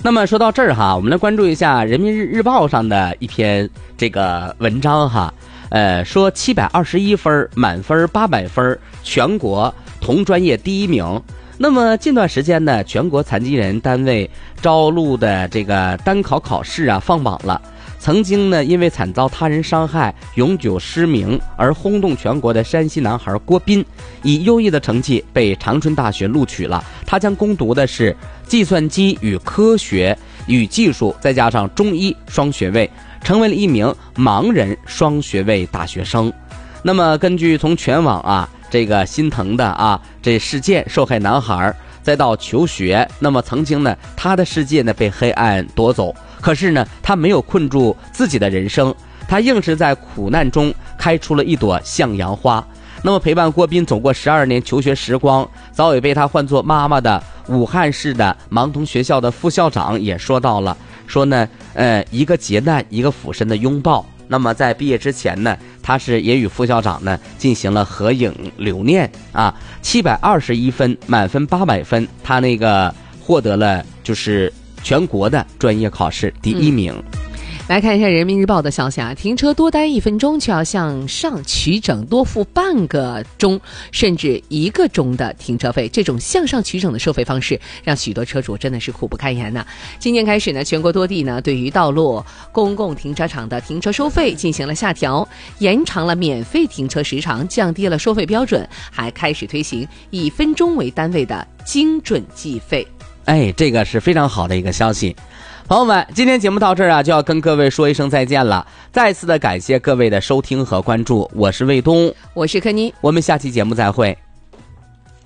那么说到这儿哈，我们来关注一下人民日报上的一篇这个文章哈，说721分，满分800分，全国同专业第1名。那么近段时间呢，全国残疾人单位招录的这个单考考试啊放榜了。曾经呢，因为惨遭他人伤害、永久失明而轰动全国的山西男孩郭斌，以优异的成绩被长春大学录取了。他将攻读的是计算机与科学与技术，再加上中医双学位，成为了一名盲人双学位大学生。那么，根据从全网啊这个心疼的啊这事件，受害男孩再到求学，那么曾经呢，他的世界呢被黑暗夺走。可是呢，他没有困住自己的人生，他硬是在苦难中开出了一朵向阳花。那么陪伴郭斌走过12年求学时光，早已被他唤作妈妈的武汉市的盲童学校的副校长也说到了，说呢，一个劫难，一个俯身的拥抱。那么在毕业之前呢，他也与副校长呢进行了合影留念啊。721分，满分800分，他那个获得了就是全国的专业考试第1名。 来看一下人民日报的消息啊，停车多待1分钟就要向上取整多付半个钟甚至1个钟的停车费，这种向上取整的收费方式让许多车主真的是苦不堪言呢。今年开始呢，全国多地呢对于道路公共停车场的停车收费进行了下调，延长了免费停车时长，降低了收费标准，还开始推行以分钟为单位的精准计费。 这个是非常好的一个消息。朋友们，今天节目到这儿啊，就要跟各位说一声再见了。再次的感谢各位的收听和关注，我是卫东， 我是柯妮， 我们下期节目再会。